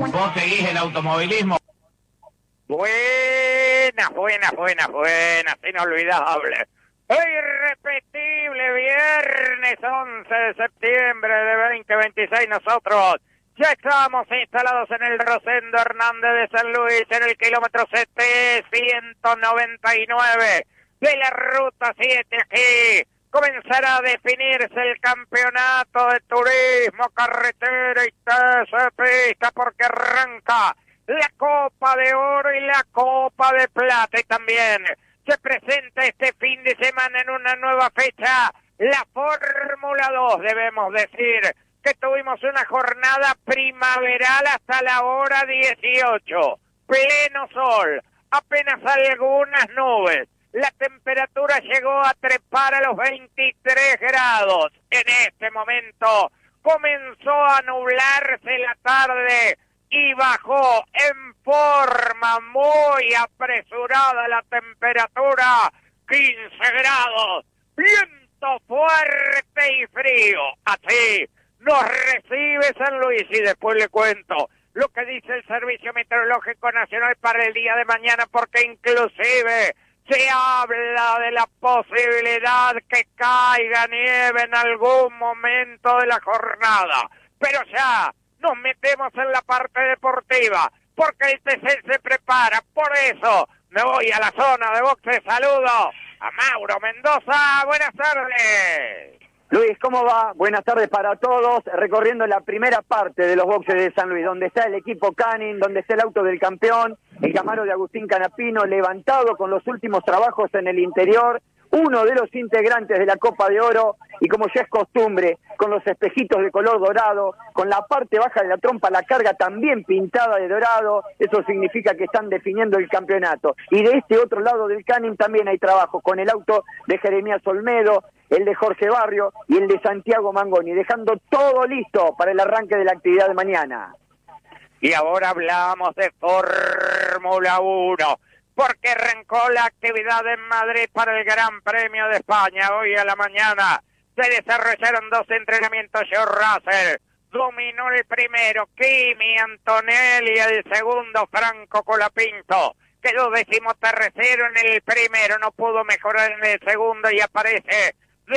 ¿Vos seguís el automovilismo? Buenas, inolvidable. Irrepetible viernes 11 de septiembre de 2026. Nosotros ya estamos instalados en el Rosendo Hernández de San Luis, en el kilómetro 799 de la Ruta 7. Aquí comenzará a definirse el campeonato de turismo, carretera y pista, porque arranca la Copa de Oro y la Copa de Plata, y también se presenta este fin de semana en una nueva fecha la Fórmula 2. Debemos decir que tuvimos una jornada primaveral hasta la hora 18, pleno sol, apenas algunas nubes. La temperatura llegó a trepar a los 23 grados. En este momento comenzó a nublarse la tarde y bajó en forma muy apresurada la temperatura, 15 grados, viento fuerte y frío. Así nos recibe San Luis, y después le cuento lo que dice el Servicio Meteorológico Nacional para el día de mañana, porque inclusive se habla de la posibilidad que caiga nieve en algún momento de la jornada. Pero ya nos metemos en la parte deportiva, porque el TC se prepara. Por eso me voy a la zona de boxe. Saludo a Mauro Mendoza. Buenas tardes. Luis, ¿cómo va? Buenas tardes para todos. Recorriendo la primera parte de los boxes de San Luis, donde está el equipo Canning, donde está el auto del campeón, el Camaro de Agustín Canapino, levantado con los últimos trabajos en el interior, uno de los integrantes de la Copa de Oro, y como ya es costumbre, con los espejitos de color dorado, con la parte baja de la trompa, la carga también pintada de dorado. Eso significa que están definiendo el campeonato. Y de este otro lado del Canning también hay trabajo, con el auto de Jeremías Olmedo, el de Jorge Barrio y el de Santiago Mangoni, dejando todo listo para el arranque de la actividad de mañana. Y ahora hablamos de Fórmula 1, porque arrancó la actividad en Madrid para el Gran Premio de España. Hoy a la mañana se desarrollaron dos entrenamientos. George Russell dominó el primero, Kimi Antonelli el segundo, Franco Colapinto quedó 13º en el primero, no pudo mejorar en el segundo y aparece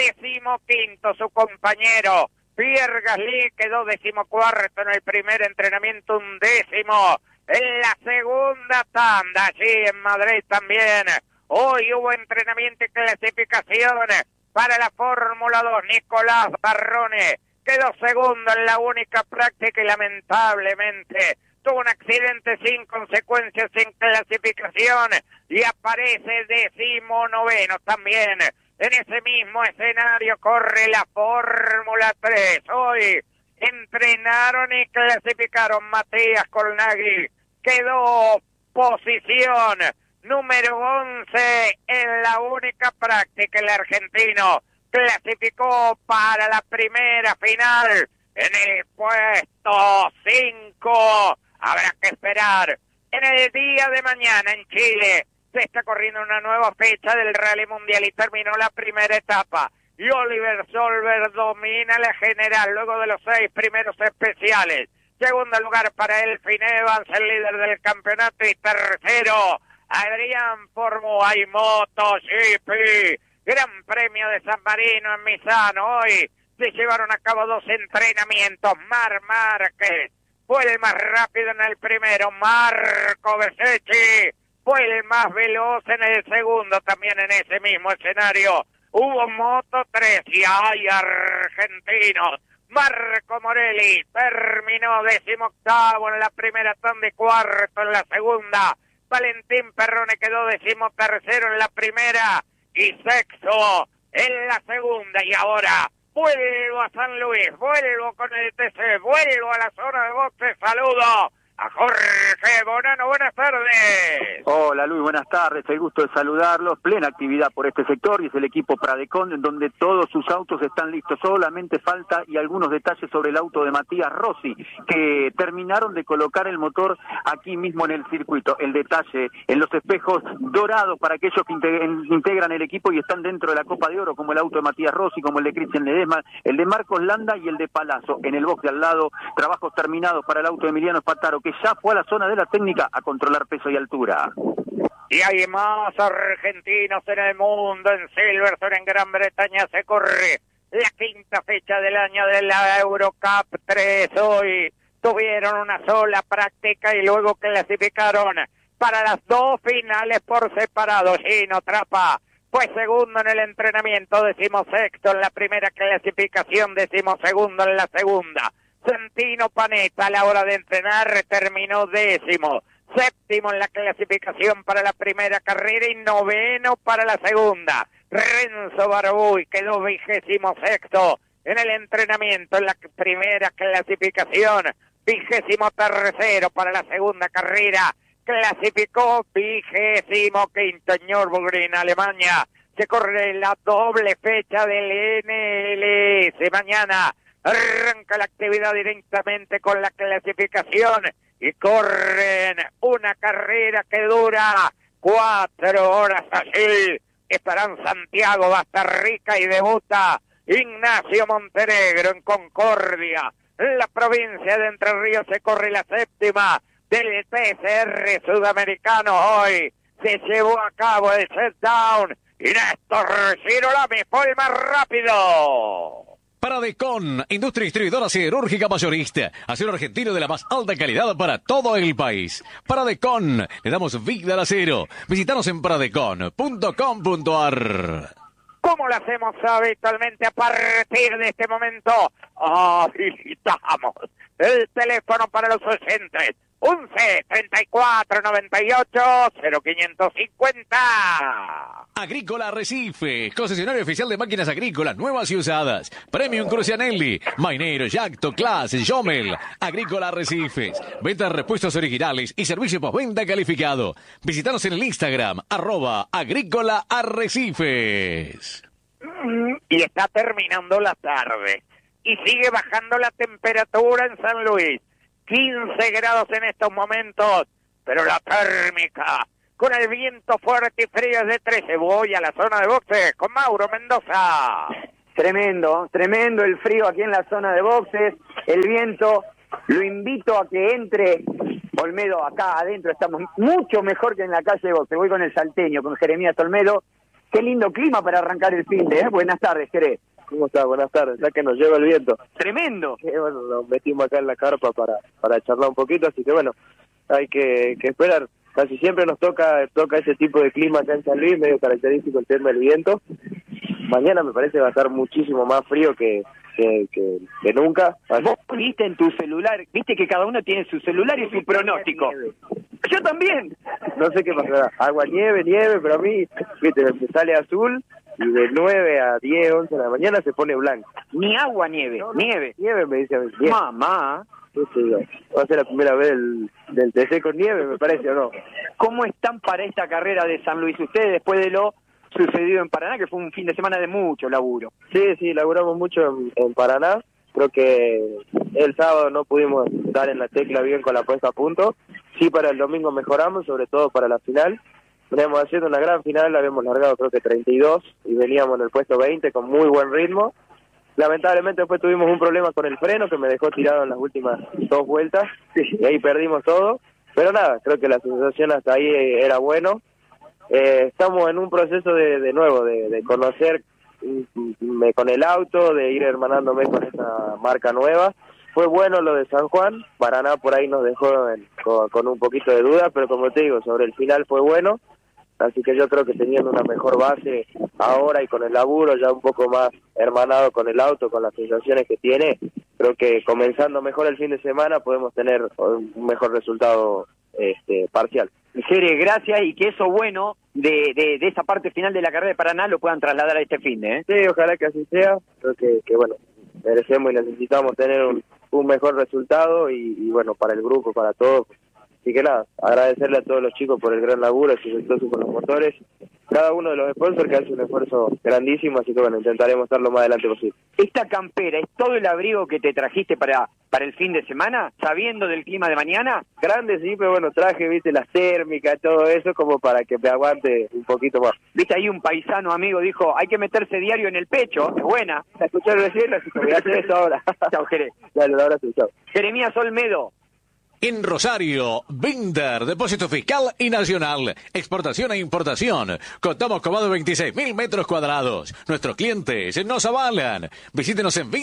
15º su compañero Pierre Gasly, quedó 14º en el primer entrenamiento, 11º en la segunda tanda. Allí en Madrid también hoy hubo entrenamiento y clasificación para la Fórmula 2. Nicolás Barrone quedó segundo en la única práctica y lamentablemente tuvo un accidente sin consecuencias en clasificación y aparece 19º también. En ese mismo escenario corre la Fórmula 3. Hoy entrenaron y clasificaron. Matías Colnaghi quedó posición número 11 en la única práctica. El argentino clasificó para la primera final en el puesto 5. Habrá que esperar. En el día de mañana en Chile se está corriendo una nueva fecha del Rally Mundial y terminó la primera etapa. Y Oliver Solberg domina la general luego de los 6 primeros especiales. Segundo lugar para Elfyn Evans, el líder del campeonato, y tercero Adrián Formu. Hay MotoGP, Gran Premio de San Marino en Misano. Hoy se llevaron a cabo 2 entrenamientos. Marc Márquez fue el más rápido en el primero. Marco Bezzecchi fue el más veloz en el segundo. También en ese mismo escenario hubo Moto 3 y hay argentinos. Marco Morelli terminó 18º en la primera tanda y 4º en la segunda. Valentín Perrone quedó 13º en la primera y 6º en la segunda. Y ahora vuelvo a San Luis, vuelvo con el TC, vuelvo a la zona de boxe. Saludo a Jorge Bonano. Buenas tardes. Hola Luis, buenas tardes, el gusto de saludarlos. Plena actividad por este sector y es el equipo Pradecon, en donde todos sus autos están listos. Solamente falta y algunos detalles sobre el auto de Matías Rossi, que terminaron de colocar el motor aquí mismo en el circuito. El detalle en los espejos dorados para aquellos que integran el equipo y están dentro de la Copa de Oro, como el auto de Matías Rossi, como el de Cristian Ledesma, el de Marcos Landa y el de Palazzo. En el box de al lado, trabajos terminados para el auto de Emiliano Spataro, que ya fue a la zona de la técnica a controlar peso y altura. Y hay más argentinos en el mundo. En Silverstone, en Gran Bretaña, se corre la quinta fecha del año de la Eurocup 3. Hoy tuvieron una sola práctica y luego clasificaron para las dos finales por separado. Gino Trappa fue segundo en el entrenamiento, 16º en la primera clasificación, 12º en la segunda. Santino Panetta a la hora de entrenar terminó 10º. 7º en la clasificación para la primera carrera y 9º para la segunda. Renzo Barbuy quedó 26º en el entrenamiento en la primera clasificación, 23º para la segunda carrera. Clasificó 25º en Nürburgring, Alemania. Se corre la doble fecha del NLS. Mañana arranca la actividad directamente con la clasificación y corren una carrera que dura 4 horas allí. Estará en Santiago, Costa Rica, y debuta Ignacio Montenegro en Concordia. En la provincia de Entre Ríos se corre la 7ª del TCR sudamericano. Hoy se llevó a cabo el shutdown y Néstor Girolami fue el más rápido. Paradecon, industria distribuidora siderúrgica mayorista. Acero argentino de la más alta calidad para todo el país. Paradecon, le damos vida al acero. Visítanos en paradecon.com.ar. ¿Cómo lo hacemos habitualmente a partir de este momento? Habilitamos el teléfono para los oyentes. 11 34 98 0550. Agrícola Arrecife, concesionario oficial de máquinas agrícolas nuevas y usadas. Premium Crucianelli, Mainero, Yacto, Class, Jomel. Agrícola Arrecifes, ventas de repuestos originales y servicio postventa calificado. Visítanos en el Instagram, @Agrícola Arrecifes. Y está terminando la tarde y sigue bajando la temperatura en San Luis. 15 grados en estos momentos, pero la térmica, con el viento fuerte y frío, es de 13. Voy a la zona de boxes con Mauro Mendoza. Tremendo el frío aquí en la zona de boxes, el viento. Lo invito a que entre. Olmedo, acá adentro estamos mucho mejor que en la calle de boxes. Voy con el salteño, con Jeremías Olmedo. Qué lindo clima para arrancar el fin de, ¿eh? Buenas tardes, Jerez. ¿Cómo está? Buenas tardes, ya que nos lleva el viento. Tremendo. Bueno, nos metimos acá en la carpa para charlar un poquito, así que bueno, hay que esperar. Casi siempre nos toca ese tipo de clima acá en San Luis, medio característico el tema del viento. Mañana me parece va a estar muchísimo más frío que nunca. Vos viste en tu celular, viste que cada uno tiene su celular y su pronóstico. Yo también. No sé qué pasará. Agua, nieve, pero a mí, viste, me sale azul y de 9 a 10, 11 de la mañana se pone blanco. Ni agua, nieve, no, nieve. Nieve me dice a mí. Mamá. Va a ser la primera vez del TC con nieve, me parece, ¿o no? ¿Cómo están para esta carrera de San Luis ustedes después de lo sucedido en Paraná, que fue un fin de semana de mucho laburo? Sí, laburamos mucho en Paraná. Creo que el sábado no pudimos dar en la tecla bien con la puesta a punto. Sí, para el domingo mejoramos, sobre todo para la final. Veníamos haciendo una gran final, la habíamos largado creo que 32 y veníamos en el puesto 20 con muy buen ritmo. Lamentablemente después tuvimos un problema con el freno que me dejó tirado en las últimas 2 vueltas y ahí perdimos todo. Pero nada, creo que la sensación hasta ahí era bueno. Estamos en un proceso de nuevo, de conocer con el auto, de ir hermanándome con esa marca nueva. Fue bueno lo de San Juan, Paraná por ahí nos dejó con un poquito de duda, pero como te digo, sobre el final fue bueno. Así que yo creo que teniendo una mejor base ahora y con el laburo ya un poco más hermanado con el auto, con las sensaciones que tiene, creo que comenzando mejor el fin de semana podemos tener un mejor resultado parcial. Jere, gracias, y que eso bueno de esa parte final de la carrera de Paraná lo puedan trasladar a este fin de, ¿eh? Sí, ojalá que así sea. Creo que bueno, merecemos y necesitamos tener un mejor resultado y bueno, para el grupo, para todos. Así que nada, agradecerle a todos los chicos por el gran laburo, exitoso con los motores, cada uno de los sponsors que hace un esfuerzo grandísimo, así que bueno, intentaremos estar lo más adelante posible. ¿Esta campera es todo el abrigo que te trajiste para el fin de semana, sabiendo del clima de mañana? Grande sí, pero bueno, traje, viste, las térmicas, todo eso, como para que me aguante un poquito más. Viste, ahí un paisano amigo dijo, hay que meterse diario en el pecho, es buena. ¿La escucharon recién? Así que voy a hacer eso ahora. Chao, Jerez. Dale, un abrazo, chao. Jeremías Olmedo. En Rosario, Binder, depósito fiscal y nacional, exportación e importación. Contamos con más de 26.000 metros cuadrados. Nuestros clientes nos avalan. Visítenos en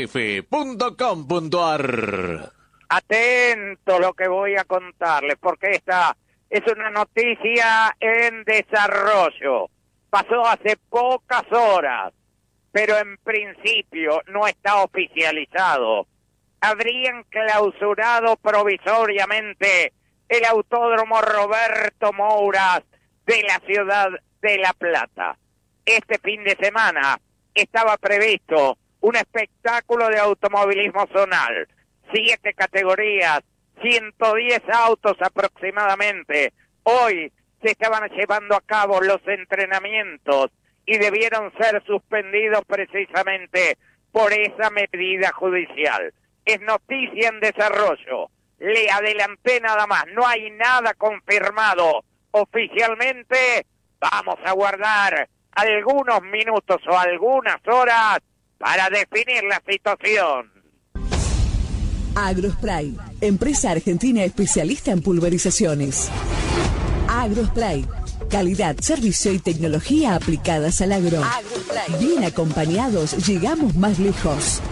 binderdf.com.ar. Atento lo que voy a contarles, porque esta es una noticia en desarrollo. Pasó hace pocas horas, pero en principio no está oficializado. Habrían clausurado provisoriamente el Autódromo Roberto Mouras de la ciudad de La Plata. Este fin de semana estaba previsto un espectáculo de automovilismo zonal, 7 categorías, 110 autos aproximadamente. Hoy se estaban llevando a cabo los entrenamientos y debieron ser suspendidos precisamente por esa medida judicial. Es noticia en desarrollo. Le adelanté nada más. No hay nada confirmado oficialmente. Vamos a guardar algunos minutos o algunas horas para definir la situación. Agrospray, empresa argentina especialista en pulverizaciones. Agrospray, calidad, servicio y tecnología aplicadas al agro. Agrospray. Bien acompañados, llegamos más lejos.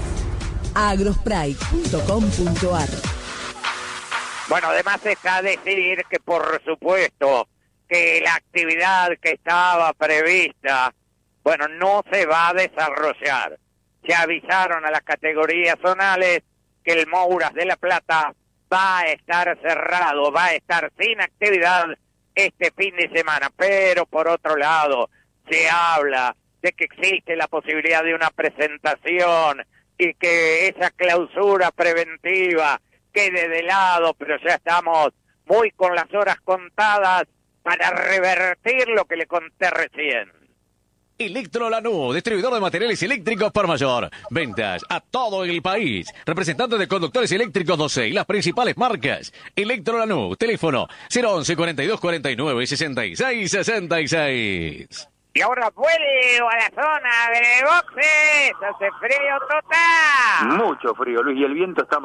agrospray.com.ar. Bueno, además está decir que por supuesto que la actividad que estaba prevista, bueno, no se va a desarrollar. Se avisaron a las categorías zonales que el Mouras de La Plata va a estar cerrado, va a estar sin actividad este fin de semana, pero por otro lado se habla de que existe la posibilidad de una presentación y que esa clausura preventiva quede de lado, pero ya estamos muy con las horas contadas para revertir lo que le conté recién. Electrolanú, distribuidor de materiales eléctricos por mayor. Ventas a todo el país. Representante de conductores eléctricos 12 y las principales marcas. Electrolanú, teléfono 011 42 49 66 66. Y ahora vuelvo a la zona de boxes. Hace frío total. Mucho frío, Luis, y el viento está